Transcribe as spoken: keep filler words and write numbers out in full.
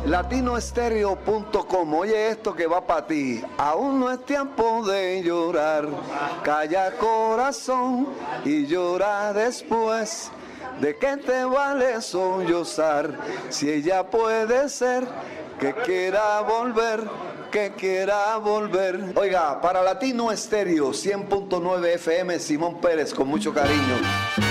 latino estéreo punto com. Oye esto que va para ti. Aún no es tiempo de llorar. Calla corazón y llora después. ¿De qué te vale sollozar? Si ella puede ser que quiera volver, que quiera volver. Oiga, para Latino Estéreo cien punto nueve F M, Simón Pérez, con mucho cariño.